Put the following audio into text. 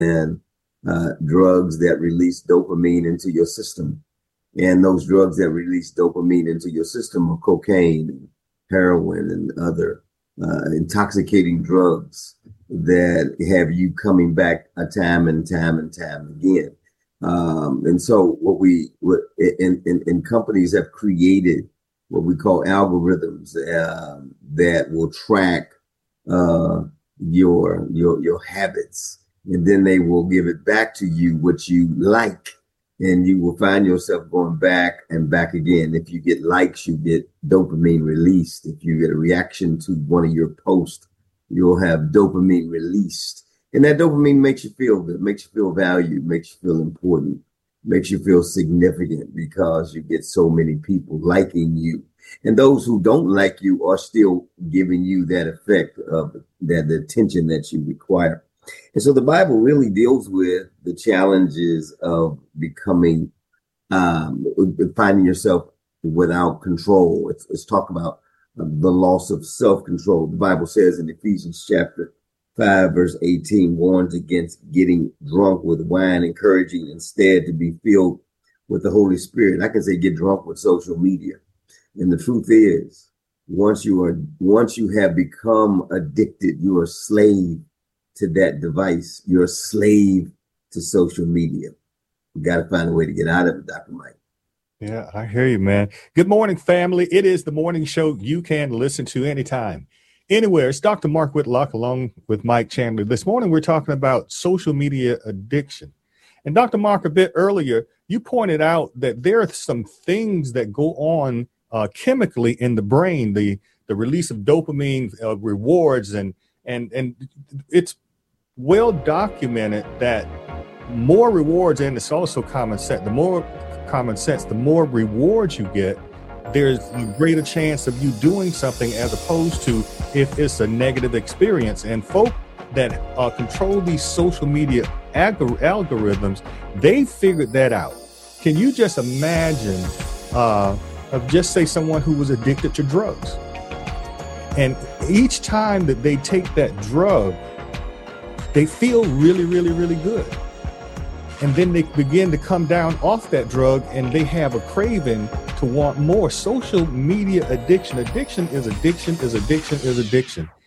and drugs that release dopamine into your system. And those drugs that release dopamine into your system are cocaine, and heroin, and other intoxicating drugs that have you coming back a time and time and time again. And so what companies have created what we call algorithms that will track your habits, and then they will give it back to you what you like, and you will find yourself going back and back again. If you get likes, you get dopamine released. If you get a reaction to one of your posts, you'll have dopamine released. And that dopamine makes you feel good, makes you feel valued, makes you feel important, makes you feel significant because you get so many people liking you. And those who don't like you are still giving you that effect of that the attention that you require. And so the Bible really deals with the challenges of becoming, finding yourself without control. It's talk about the loss of self-control. The Bible says in Ephesians chapter 5, verse 18, warns against getting drunk with wine, encouraging instead to be filled with the Holy Spirit. I can say get drunk with social media. And the truth is, once you have become addicted, you're a slave to that device. You're a slave to social media. You got to find a way to get out of it, Dr. Mike. Yeah, I hear you, man. Good morning, family. It is the morning show you can listen to anytime, anywhere. It's Dr. Mark Whitlock along with Mike Chandler. This morning, we're talking about social media addiction. And Dr. Mark, a bit earlier, you pointed out that there are some things that go on chemically in the brain, the release of dopamine, rewards, and it's well documented that more rewards, and it's also common sense, the more common sense, the more rewards you get, there's a greater chance of you doing something as opposed to if it's a negative experience. And folk that control these social media algorithms, they figured that out. Can you just imagine of just say someone who was addicted to drugs, and each time that they take that drug, they feel really, really, really good. And then they begin to come down off that drug and they have a craving to want more. Social media addiction. Addiction is addiction is addiction is addiction.